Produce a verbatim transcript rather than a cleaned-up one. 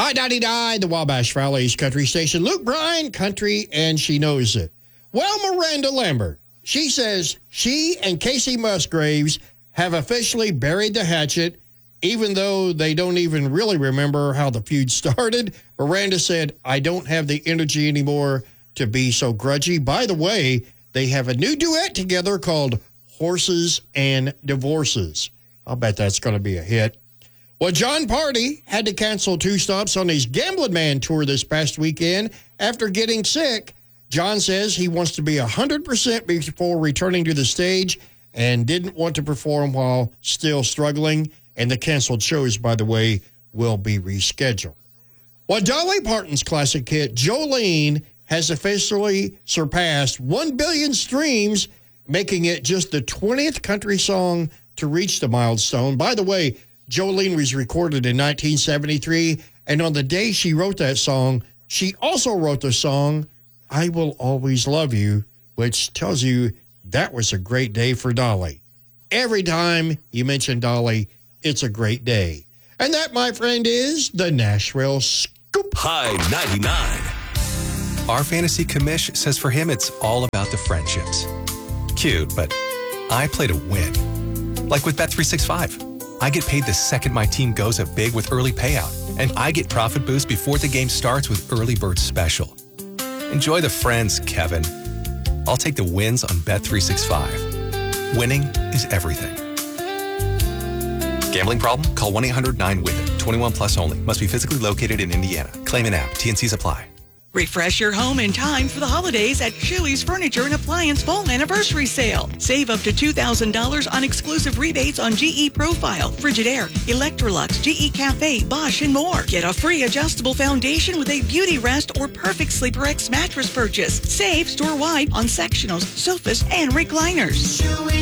I ninety-nine, the Wabash Valley's country station. Luke Bryan, country, and she knows it. Well, Miranda Lambert, she says she and Casey Musgraves have officially buried the hatchet, even though they don't even really remember how the feud started. Miranda said, I don't have the energy anymore to be so grudgy. By the way, they have a new duet together called Horses and Divorces. I'll bet that's going to be a hit. Well, John Party had to cancel two stops on his Gambling Man tour this past weekend after getting sick. John says he wants to be one hundred percent before returning to the stage and didn't want to perform while still struggling. And the canceled shows, by the way, will be rescheduled. Well, Dolly Parton's classic hit, Jolene, has officially surpassed one billion streams, making it just the twentieth country song to reach the milestone. By the way, Jolene was recorded in nineteen seventy-three, and on the day she wrote that song, she also wrote the song, I Will Always Love You, which tells you that was a great day for Dolly. Every time you mention Dolly, it's a great day. And that, my friend, is the Nashville Scoop. High ninety-nine. Our fantasy commish says for him, it's all about the friendships. Cute, but I play to win. Like with Bet three sixty-five. I get paid the second my team goes up big with early payout, and I get profit boost before the game starts with Early Bird Special. Enjoy the friends, Kevin. I'll take the wins on Bet three sixty-five. Winning is everything. Gambling problem? Call one eight hundred nine with it. twenty-one plus only. Must be physically located in Indiana. Claim an app. T and Cs apply. Refresh your home in time for the holidays at Chili's Furniture and Appliance Fall Anniversary Sale. Save up to two thousand dollars on exclusive rebates on G E Profile, Frigidaire, Electrolux, G E Cafe, Bosch, and more. Get a free adjustable foundation with a Beauty Rest or Perfect Sleeper X mattress purchase. Save store-wide on sectionals, sofas, and recliners.